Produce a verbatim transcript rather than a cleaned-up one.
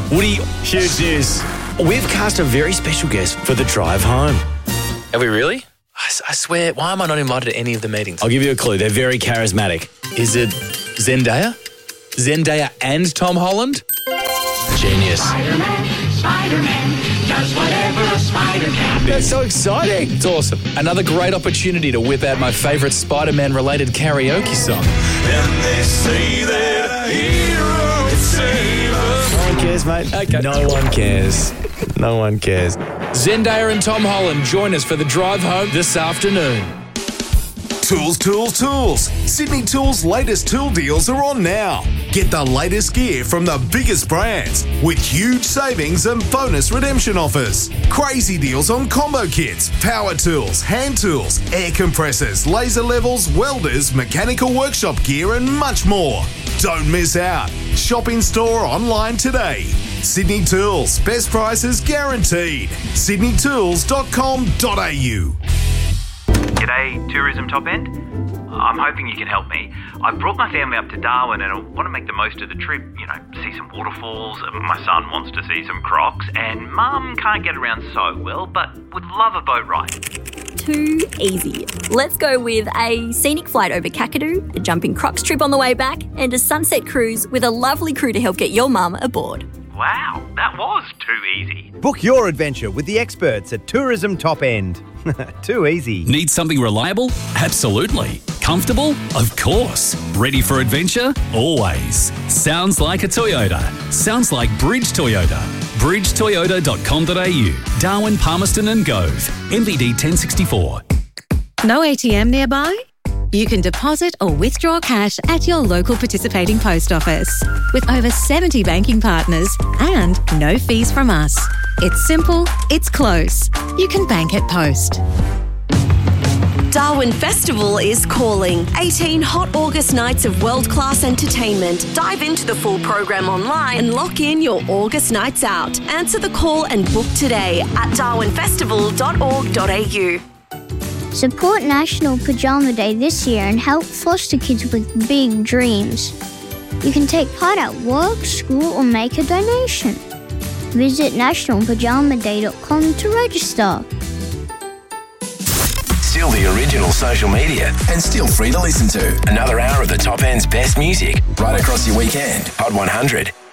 Woody, huge news. We've cast a very special guest for the drive home. Are we really? I, s- I swear, why am I not invited to any of the meetings? I'll give you a clue. They're very charismatic. Is it Zendaya? Zendaya and Tom Holland? Genius. Spider-Man, Spider-Man, does whatever a spider can do. That's so exciting. It's awesome. Another great opportunity to whip out my favourite Spider-Man related karaoke song. And they say that a hero would save us. No one cares, mate. Okay. No one cares. No one cares. Zendaya and Tom Holland join us for the drive home this afternoon. Tools, tools, tools. Sydney Tools' latest tool deals are on now. Get the latest gear from the biggest brands with huge savings and bonus redemption offers. Crazy deals on combo kits, power tools, hand tools, air compressors, laser levels, welders, mechanical workshop gear and much more. Don't miss out. Shop in store or online today. Sydney Tools, best prices guaranteed. sydney tools dot com dot a u. G'day, Tourism Top End. I'm hoping you can help me. I've brought my family up to Darwin and I want to make the most of the trip. You know, see some waterfalls. My son wants to see some crocs and Mum can't get around so well, but would love a boat ride. Too easy. Let's go with a scenic flight over Kakadu, a jumping crocs trip on the way back, and a sunset cruise with a lovely crew to help get your mum aboard. Wow, that was too easy. Book your adventure with the experts at Tourism Top End. Too easy. Need something reliable? Absolutely. Comfortable? Of course. Ready for adventure? Always. Sounds like a Toyota. Sounds like Bridge Toyota. bridge toyota dot com dot a u. Darwin, Palmerston and Gove. M V D ten sixty-four. No A T M nearby? You can deposit or withdraw cash at your local participating post office. With over seventy banking partners and no fees from us. It's simple, it's close. You can bank at Post. Darwin Festival is calling. eighteen hot August nights of world-class entertainment. Dive into the full program online and lock in your August nights out. Answer the call and book today at darwin festival dot org dot a u. Support National Pajama Day this year and help foster kids with big dreams. You can take part at work, school or make a donation. Visit national pajama day dot com to register. Still the original social media and still free to listen to. Another hour of the Top End's best music right across your weekend. Hot one hundred.